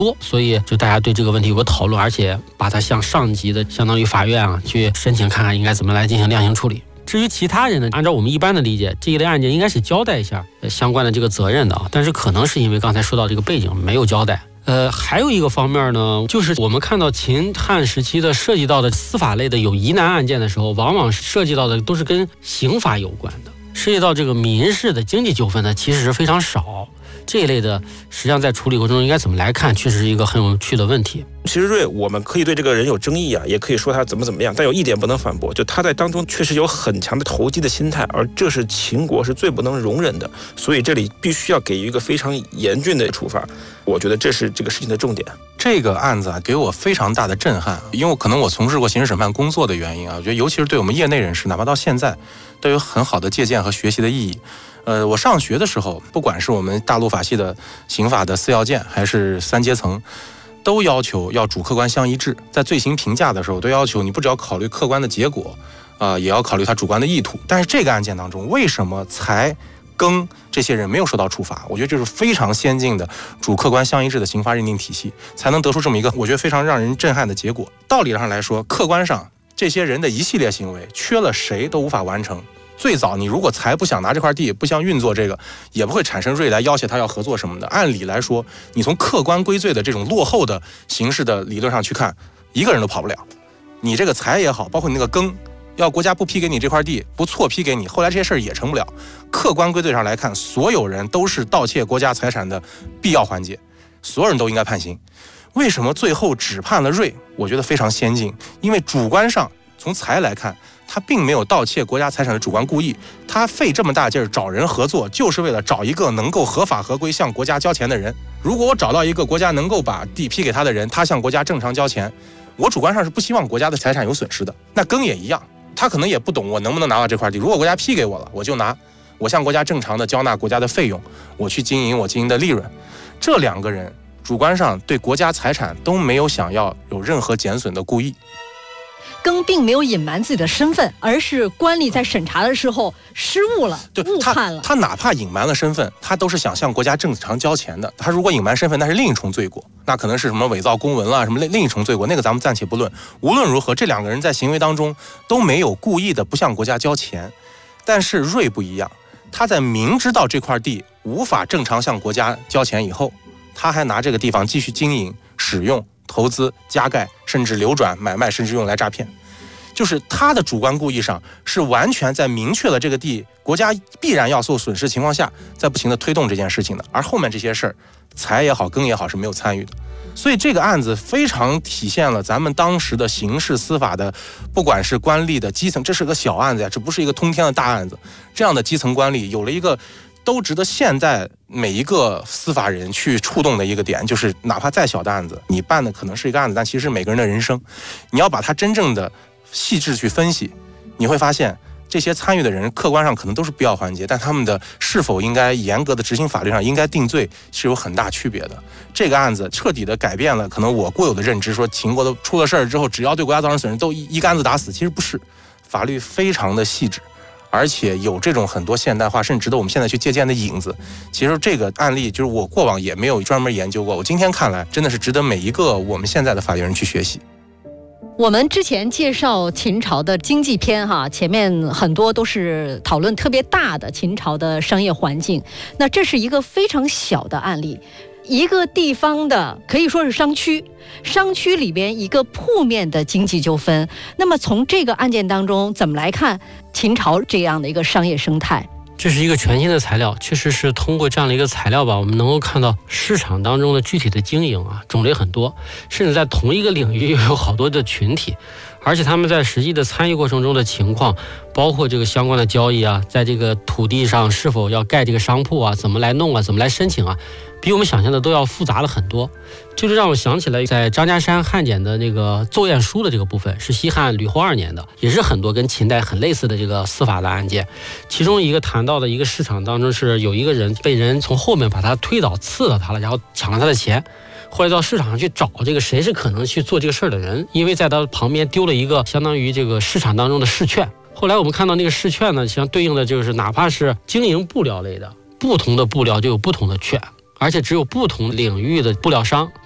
多，所以就大家对这个问题有个讨论，而且把它向上级的相当于法院啊去申请，看看应该怎么来进行量刑处理。至于其他人呢，按照我们一般的理解，这一类案件应该是交代一下相关的这个责任的啊，但是可能是因为刚才说到这个背景没有交代。还有一个方面呢，就是我们看到秦汉时期的涉及到的司法类的有疑难案件的时候，往往涉及到的都是跟刑法有关的，涉及到这个民事的经济纠纷呢，其实是非常少。这一类的实际上在处理过程中应该怎么来看，确实是一个很有趣的问题。 其实瑞，我们可以对这个人有争议啊，也可以说他怎么样，但有一点不能反驳，就他在当中确实有很强的投机的心态，而这是秦国是最不能容忍的，所以这里必须要给予一个非常严峻的处罚。我觉得这是这个事情的重点。 这个案子啊，给我非常大的震撼，因为可能我从事过刑事审判工作的原因啊，我觉得尤其是对我们业内人士，哪怕到现在，都有很好的借鉴和学习的意义。我上学的时候，不管是我们大陆法系的刑法的4要件，还是3阶层，都要求要主客观相一致。在罪行评价的时候，都要求你不只要考虑客观的结果，也要考虑他主观的意图。但是这个案件当中，为什么才庚这些人没有受到处罚？我觉得这是非常先进的主客观相一致的刑罚认定体系，才能得出这么一个我觉得非常让人震撼的结果。道理上来说，客观上这些人的一系列行为，缺了谁都无法完成。最早你如果才不想拿这块地，不想运作这个，也不会产生瑞来要挟他要合作什么的。按理来说，你从客观归罪的这种落后的形式的理论上去看，一个人都跑不了。你这个财也好，包括你那个庚，要国家不批给你这块地，不错批给你，后来这些事儿也成不了。客观归罪上来看，所有人都是盗窃国家财产的必要环节，所有人都应该判刑。为什么最后只判了瑞？我觉得非常先进，因为主观上从财来看，他并没有盗窃国家财产的主观故意，他费这么大劲儿找人合作，就是为了找一个能够合法合规向国家交钱的人。如果我找到一个国家能够把地批给他的人，他向国家正常交钱，我主观上是不希望国家的财产有损失的。那庚也一样，他可能也不懂我能不能拿到这块地，如果国家批给我了，我就拿，我向国家正常的交纳国家的费用，我去经营我经营的利润。这两个人主观上对国家财产都没有想要有任何减损的故意。 庚并没有隐瞒自己的身份，而是官吏在审查的时候失误了，误判了。 他哪怕隐瞒了身份，他都是想向国家正常交钱的。他如果隐瞒身份，那是另一重罪过，那可能是什么伪造公文啦，什么另一重罪过，那个咱们暂且不论。无论如何，这两个人在行为当中都没有故意的不向国家交钱。但是瑞不一样，他在明知道这块地无法正常向国家交钱以后，他还拿这个地方继续经营、使用、投资、加盖，甚至流转、买卖，甚至用来诈骗。就是他的主观故意上是完全在明确了这个地国家必然要受损失情况下，在不停的推动这件事情的，而后面这些事儿，财也好，庚也好是没有参与的。所以这个案子非常体现了咱们当时的刑事司法的，不管是官吏的基层，这是个小案子呀，这不是一个通天的大案子，这样的基层官吏有了一个都值得现在每一个司法人去触动的一个点，就是哪怕再小的案子，你办的可能是一个案子，但其实是每个人的人生，你要把它真正的细致去分析，你会发现这些参与的人客观上可能都是必要环节，但他们的是否应该严格的执行法律上应该定罪是有很大区别的。这个案子彻底的改变了可能我固有的认知，说秦国的出了事儿之后，只要对国家造成损失都一竿子打死，其实不是，法律非常的细致，而且有这种很多现代化甚至值得我们现在去借鉴的影子。其实这个案例就是我过往也没有专门研究过，我今天看来真的是值得每一个我们现在的法律人去学习。 我们之前介绍秦朝的经济篇前面很多都是讨论特别大的秦朝的商业环境，那这是一个非常小的案例，一个地方的可以说是商区里边一个铺面的经济纠纷。那么从这个案件当中怎么来看秦朝这样的一个商业生态？ 这是一个全新的材料，确实是通过这样的一个材料吧，我们能够看到市场当中的具体的经营种类很多，甚至在同一个领域有好多的群体，而且他们在实际的参与过程中的情况，包括这个相关的交易在这个土地上是否要盖这个商铺怎么来弄怎么来申请比我们想象的都要复杂了很多。就是让我想起来在张家山汉简的那个奏验书的这个部分，是西汉吕后2年的，也是很多跟秦代很类似的这个司法的案件。其中一个谈到的一个市场当中，是有一个人被人从后面把他推倒刺了他了，然后抢了他的钱，后来到市场上去找这个谁是可能去做这个事儿的人，因为在他旁边丢了一个相当于这个市场当中的试券。后来我们看到那个试券呢，相对应的就是哪怕是经营布料类的，不同的布料就有不同的券，而且只有不同领域的布料商